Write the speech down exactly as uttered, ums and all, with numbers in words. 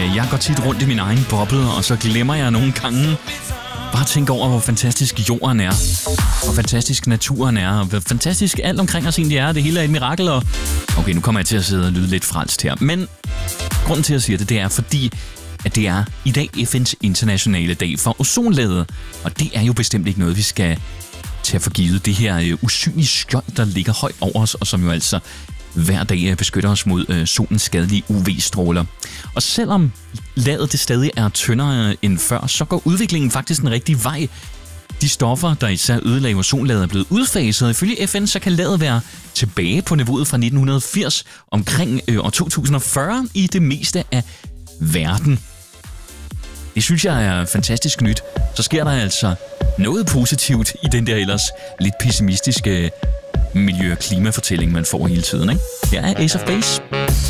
jeg går tit rundt i min egen boble, og så glemmer jeg nogle gange bare tænke over, hvor fantastisk jorden er, hvor fantastisk naturen er, og hvor fantastisk alt omkring os egentlig er. Det hele er et mirakel, og okay, nu kommer jeg til at sidde og lyde lidt frelst her. Men grunden til, at jeg siger det, det er fordi, at det er i dag F N's internationale dag for ozonlaget, og det er jo bestemt ikke noget, vi skal tage for givet. Det her øh, usynlige skjold, der ligger højt over os, og som jo altså hver dag beskytter os mod øh, solens skadelige U V-stråler. Og selvom laget det stadig er tyndere end før, så går udviklingen faktisk den rigtige vej. De stoffer, der især ødelagde ozonlaget, er blevet udfaset, og ifølge F N så kan laget være tilbage på niveauet fra nitten firs omkring øh, år to tusind og fyrre i det meste af verden. Det synes jeg er fantastisk nyt. Så sker der altså noget positivt i den der ellers lidt pessimistiske miljø- og klimafortælling, man får hele tiden, ikke? Her er Ace of Base.